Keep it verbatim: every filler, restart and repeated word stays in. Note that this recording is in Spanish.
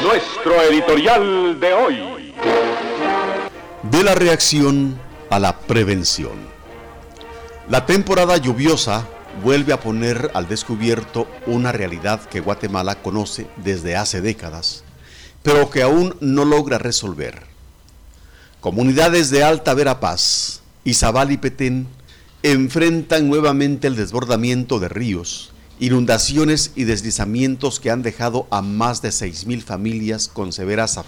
nuestro editorial de hoy. De la reacción a la prevención. La temporada lluviosa vuelve a poner al descubierto una realidad que Guatemala conoce desde hace décadas, pero que aún no logra resolver. Comunidades de Alta Verapaz, Izabal y Petén enfrentan nuevamente el desbordamiento de ríos, inundaciones y deslizamientos que han dejado a más de seis mil familias con severas